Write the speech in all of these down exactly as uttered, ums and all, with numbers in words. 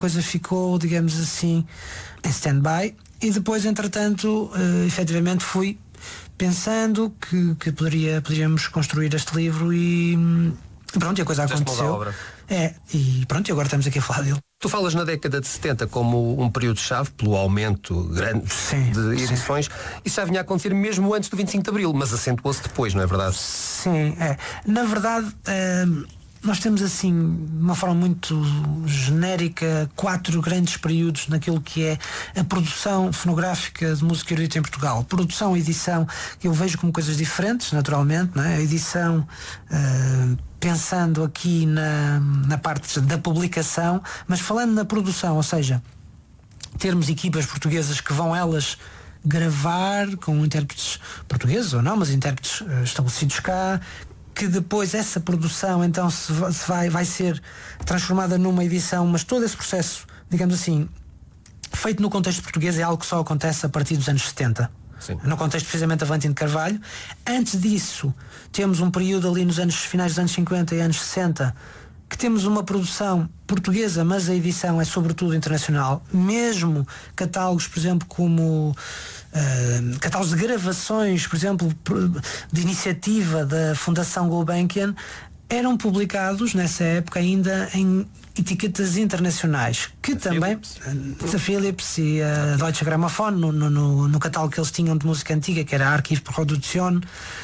coisa ficou, digamos assim, em stand-by. E depois, entretanto, uh, efetivamente fui pensando que, que poderia, poderíamos construir este livro e pronto, e a coisa aconteceu. É, e pronto, e agora estamos aqui a falar dele. Tu falas na década de setenta como um período-chave pelo aumento grande sim, de edições. Sim. Isso já vinha a acontecer mesmo antes do vinte e cinco de Abril, mas acentuou-se depois, não é verdade? Sim, é. Na verdade, uh, nós temos assim, de uma forma muito genérica, quatro grandes períodos naquilo que é a produção fonográfica de música erudita em Portugal. Produção e edição, que eu vejo como coisas diferentes, naturalmente, não é? A edição, uh, pensando aqui na, na parte da publicação, mas falando na produção, ou seja, termos equipas portuguesas que vão elas gravar com intérpretes portugueses ou não, mas intérpretes uh, estabelecidos cá, que depois essa produção então se vai, vai ser transformada numa edição, mas todo esse processo, digamos assim, feito no contexto português, é algo que só acontece a partir dos anos setenta. Sim. No contexto precisamente da Valentim de Carvalho. Antes disso temos um período ali nos anos finais dos anos cinquenta e anos sessenta que temos uma produção portuguesa, mas a edição é sobretudo internacional. Mesmo catálogos, por exemplo, como uh, catálogos de gravações, por exemplo, de iniciativa da Fundação Gulbenkian, eram publicados nessa época ainda em etiquetas internacionais, que a também Philips. a Philips e a Deutsche Grammophon, no, no, no catálogo que eles tinham de música antiga, que era Archive Production,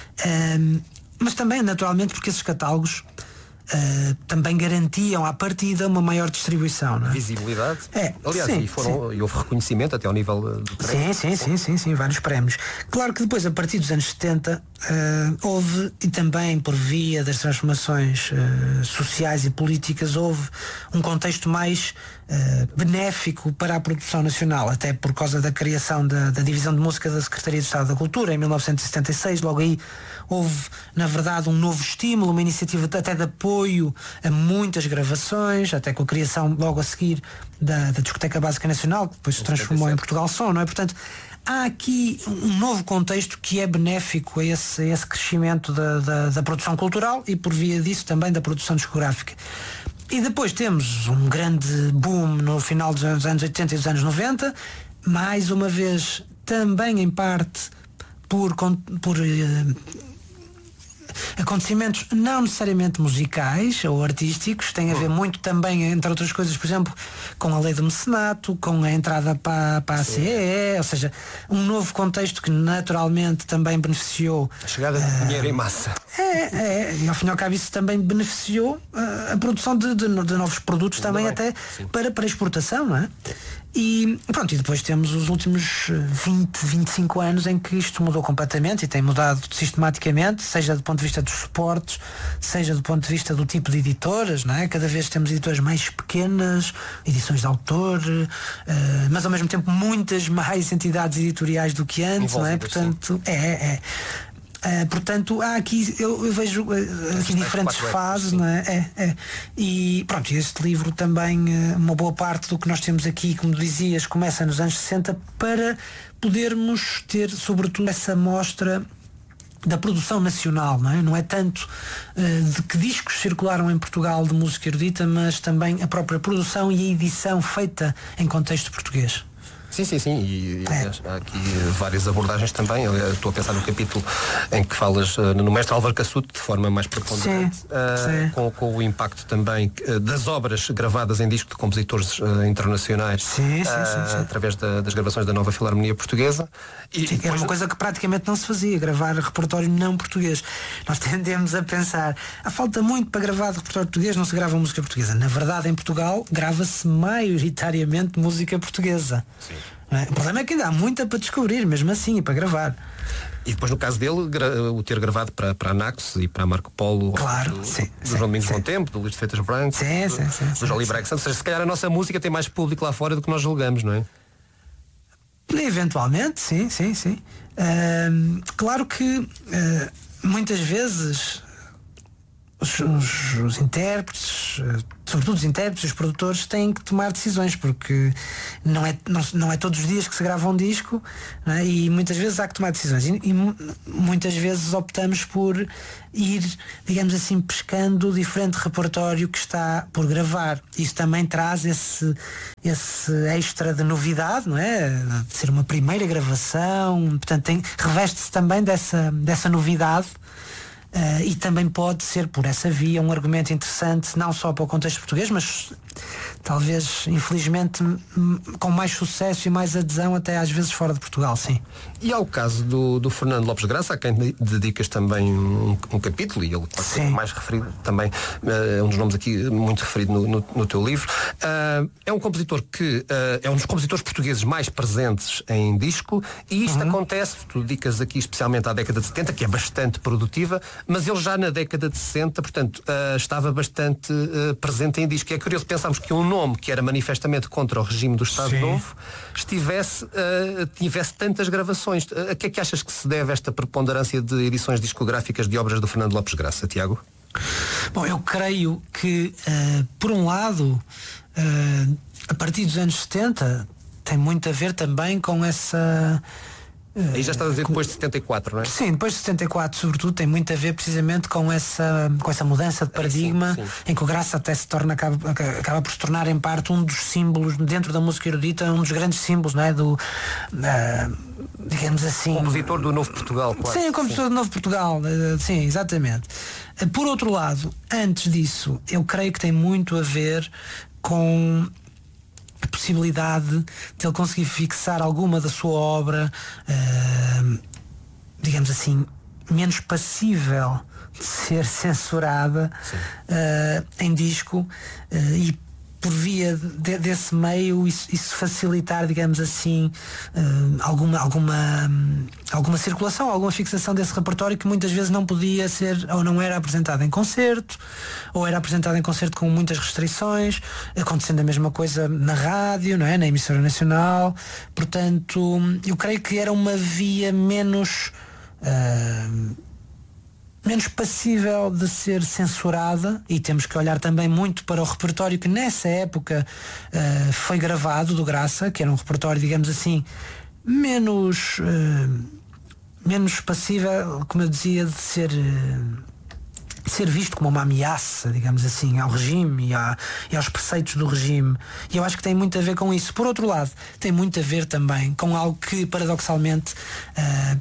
um, mas também naturalmente porque esses catálogos Uh, também garantiam à partida uma maior distribuição, não é? Visibilidade. É, aliás, sim, e, foram, e houve reconhecimento até ao nível do prémio. Sim, sim, sim, sim, sim, vários prémios. Claro que depois, a partir dos anos setenta, uh, houve, e também por via das transformações uh, sociais e políticas, houve um contexto mais uh, benéfico para a produção nacional, até por causa da criação da, da Divisão de Música da Secretaria de Estado da Cultura em mil novecentos e setenta e seis. Logo aí houve, na verdade, um novo estímulo, uma iniciativa até de apoio a muitas gravações, até com a criação logo a seguir da, da Discoteca Básica Nacional, que depois se transformou em Portugal Som, não é? Portanto, há aqui um novo contexto que é benéfico a esse, a esse crescimento da, da, da produção cultural e, por via disso, também da produção discográfica. E depois temos um grande boom no final dos anos oitenta e dos anos noventa, mais uma vez, também em parte por... por acontecimentos não necessariamente musicais ou artísticos, tem a ver muito também, entre outras coisas, por exemplo, com a lei do mecenato, com a entrada para, para a C E E, ou seja, um novo contexto que naturalmente também beneficiou a chegada de uh, dinheiro em massa. É, é, e ao fim e ao cabo isso também beneficiou uh, a produção de, de, de novos produtos também, também até para, para exportação, não é? E pronto, e depois temos os últimos vinte, vinte e cinco anos em que isto mudou completamente e tem mudado sistematicamente, seja do ponto de vista dos suportes, seja do ponto de vista do tipo de editoras, não é? Cada vez temos editoras mais pequenas, edições de autor, uh, mas ao mesmo tempo muitas mais entidades editoriais do que antes, não é? Portanto, é, é. Uh, portanto, há aqui, eu, eu vejo uh, aqui diferentes fases, não é? É, é? E pronto, este livro também, uh, uma boa parte do que nós temos aqui, como dizias, começa nos anos sessenta, para podermos ter, sobretudo, essa mostra da produção nacional, não é? Não é tanto uh, de que discos circularam em Portugal de música erudita, mas também a própria produção e a edição feita em contexto português. Sim, sim, sim, e, e é. há aqui várias abordagens também. Eu estou a pensar no capítulo em que falas uh, no mestre Álvaro Cassuto de forma mais preponderante, sim, uh, sim. Com, com o impacto também uh, das obras gravadas em disco de compositores uh, internacionais, sim, sim, uh, sim, sim. através da, das gravações da Nova Filarmonia Portuguesa. E, sim, era uma coisa que praticamente não se fazia, gravar repertório não português. Nós tendemos a pensar, há falta muito para gravar de repertório português, não se grava música portuguesa. Na verdade, em Portugal, grava-se maioritariamente música portuguesa. Sim. O problema é que ainda há muita para descobrir, mesmo assim, e para gravar. E depois, no caso dele, gra- o ter gravado para, para a Naxos e para a Marco Polo, claro, do, sim, do sim, João Domingos sim. Bom Tempo, do Luís de Freitas Branco, sim, do, sim, sim, do João Librex. Ou seja, se calhar a nossa música tem mais público lá fora do que nós julgamos, não é? Eventualmente, sim, sim, sim. Uh, claro que uh, muitas vezes os, os, os intérpretes, sobretudo os intérpretes, os produtores, têm que tomar decisões, porque não é, não, não é todos os dias que se grava um disco, não é? E muitas vezes há que tomar decisões e, e muitas vezes optamos por ir, digamos assim, pescando o diferente repertório que está por gravar. Isso também traz esse, esse extra de novidade, não é? De ser uma primeira gravação, portanto tem, reveste-se também dessa, dessa novidade. Uh, e também pode ser por essa via um argumento interessante, não só para o contexto português, mas talvez, infelizmente, m- com mais sucesso e mais adesão até às vezes fora de Portugal, sim. E ao caso do, do Fernando Lopes Graça, a quem dedicas também um, um capítulo, e ele pode ser mais referido também, é uh, um dos nomes aqui muito referido no, no, no teu livro. Uh, é um compositor que uh, é um dos compositores portugueses mais presentes em disco, e isto uhum. acontece, tu dedicas aqui especialmente à década de setenta, que é bastante produtiva, mas ele já na década de sessenta, portanto, uh, estava bastante uh, presente em disco. E é curioso pensarmos que um nome que era manifestamente contra o regime do Estado Sim. Novo estivesse, uh, tivesse tantas gravações. Uh, a que é que achas que se deve esta preponderância de edições discográficas de obras do Fernando Lopes Graça, Tiago? Bom, eu creio que, uh, por um lado, uh, a partir dos anos setenta, tem muito a ver também com essa... Aí já estás a dizer depois de setenta e quatro, não é? Sim, depois de setenta e quatro, sobretudo, tem muito a ver precisamente com essa, com essa mudança de paradigma, sim, sim. em que o Graça até se torna, acaba, acaba por se tornar em parte um dos símbolos, dentro da música erudita, um dos grandes símbolos, não é? Do, uh, digamos assim... Compositor do Novo Portugal, quase. Sim, compositor sim. do Novo Portugal, uh, sim, exatamente. Uh, por outro lado, antes disso, eu creio que tem muito a ver com... a possibilidade de ele conseguir fixar alguma da sua obra, uh, digamos assim, menos passível de ser censurada uh, em disco, uh, e por via de, desse meio isso, isso facilitar, digamos assim, uh, alguma, alguma, alguma circulação, alguma fixação desse repertório que muitas vezes não podia ser, ou não era apresentado em concerto, ou era apresentado em concerto com muitas restrições, acontecendo a mesma coisa na rádio, não é? Na emissora nacional. Portanto, eu creio que era uma via menos uh, menos passível de ser censurada, e temos que olhar também muito para o repertório que nessa época uh, foi gravado do Graça, que era um repertório, digamos assim, menos uh, menos passível, como eu dizia, de ser uh, de ser visto como uma ameaça, digamos assim, ao regime e, à, e aos preceitos do regime. E eu acho que tem muito a ver com isso. Por outro lado, tem muito a ver também com algo que, paradoxalmente, uh,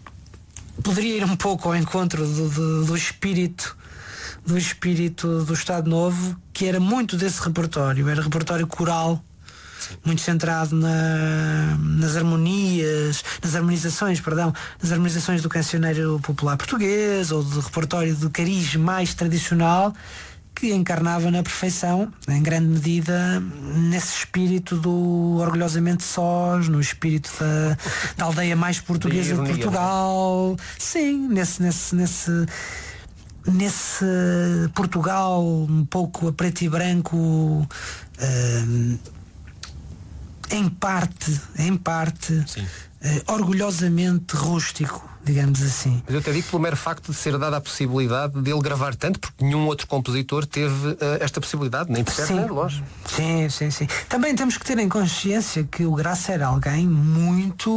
poderia ir um pouco ao encontro do, do, do espírito do espírito do Estado Novo, que era muito desse repertório, era repertório coral, muito centrado na, nas harmonias, nas harmonizações, perdão, nas harmonizações do cancioneiro popular português, ou do repertório de cariz mais tradicional, que encarnava na perfeição, em grande medida, nesse espírito do orgulhosamente sós, no espírito da, da aldeia mais portuguesa de Portugal. Sim, nesse, nesse, nesse, nesse Portugal um pouco a preto e branco, uh, em parte, em parte, uh, orgulhosamente rústico, digamos assim. Mas eu te digo pelo mero facto de ser dada a possibilidade dele gravar tanto, porque nenhum outro compositor teve uh, esta possibilidade, nem de perto nem de longe. Sim, sim, sim. Também temos que ter em consciência que o Graça era alguém muito...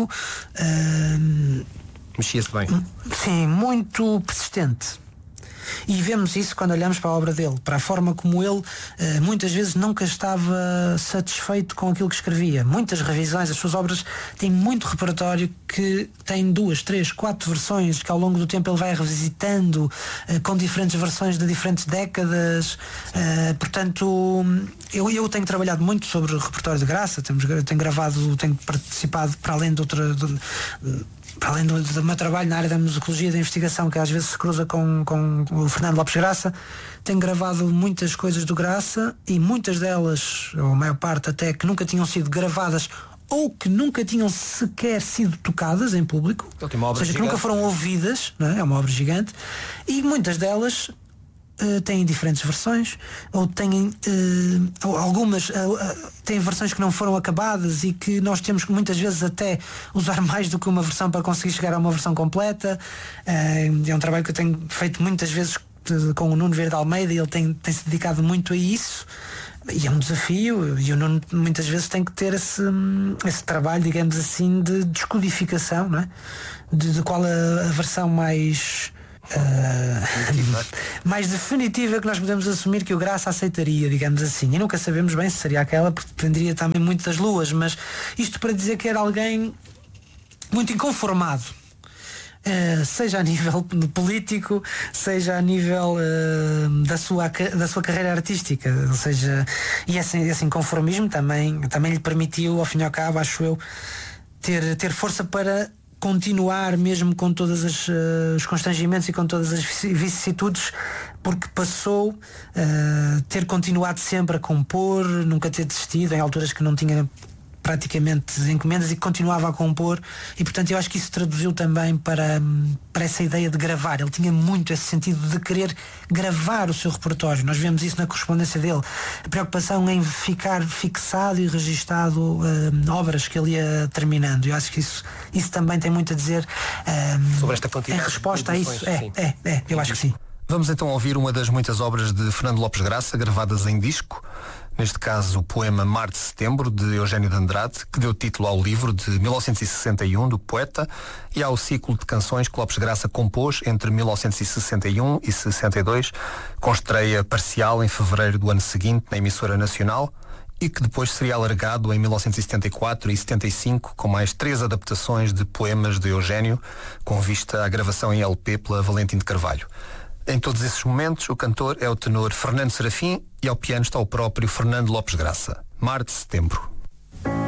Uh, Mexia-se bem. Sim, muito persistente. E vemos isso quando olhamos para a obra dele, para a forma como ele uh, muitas vezes nunca estava satisfeito com aquilo que escrevia. Muitas revisões, as suas obras têm muito repertório que tem duas, três, quatro versões que ao longo do tempo ele vai revisitando, uh, com diferentes versões de diferentes décadas. Uh, portanto, eu, eu tenho trabalhado muito sobre o repertório de Graça, temos, tenho gravado, tenho participado para além de outra... De, para além do, do meu trabalho na área da musicologia da investigação, que às vezes se cruza com, com o Fernando Lopes Graça, tenho gravado muitas coisas do Graça, e muitas delas, ou a maior parte até, que nunca tinham sido gravadas ou que nunca tinham sequer sido tocadas em público, ou seja, gigante, que nunca foram ouvidas, não é? É uma obra gigante, e muitas delas Uh, têm diferentes versões, ou têm uh, ou algumas uh, uh, têm versões que não foram acabadas e que nós temos que muitas vezes até usar mais do que uma versão para conseguir chegar a uma versão completa. Uh, é um trabalho que eu tenho feito muitas vezes com o Nuno Verde Almeida, ele tem, tem se dedicado muito a isso. E é um desafio, e o Nuno muitas vezes tem que ter esse, esse trabalho, digamos assim, de descodificação, não é? De, de qual a, a versão mais uh, mais definitiva que nós podemos assumir que o Graça aceitaria, digamos assim. E nunca sabemos bem se seria aquela, porque dependeria também muito das luas, mas isto para dizer que era alguém muito inconformado. Uh, seja a nível político, seja a nível uh, da, sua, da sua carreira artística, ou seja, e esse, esse inconformismo também, também lhe permitiu, ao fim e ao cabo, acho eu, ter, ter força para continuar mesmo com todos uh, os constrangimentos e com todas as vicissitudes, porque passou a uh, ter continuado sempre a compor, nunca ter desistido em alturas que não tinha praticamente encomendas e que continuava a compor, e portanto eu acho que isso traduziu também para, para essa ideia de gravar. Ele tinha muito esse sentido de querer gravar o seu repertório. Nós vemos isso na correspondência dele, a preocupação em ficar fixado e registado uh, obras que ele ia terminando. Eu acho que isso, isso também tem muito a dizer uh, sobre esta quantidade em resposta de a isso. É, é, é, eu acho que sim. Vamos então ouvir uma das muitas obras de Fernando Lopes Graça gravadas em disco, neste caso o poema Mar de Setembro, de Eugénio de Andrade, que deu título ao livro de mil novecentos e sessenta e um do poeta e ao ciclo de canções que Lopes Graça compôs entre mil novecentos e sessenta e um e sessenta e dois, com estreia parcial em fevereiro do ano seguinte na emissora nacional, e que depois seria alargado em mil novecentos e setenta e quatro e setenta e cinco com mais três adaptações de poemas de Eugénio, com vista à gravação em L P pela Valentim de Carvalho. Em todos esses momentos, o cantor é o tenor Fernando Serafim e ao piano está o próprio Fernando Lopes Graça. Mar de Setembro.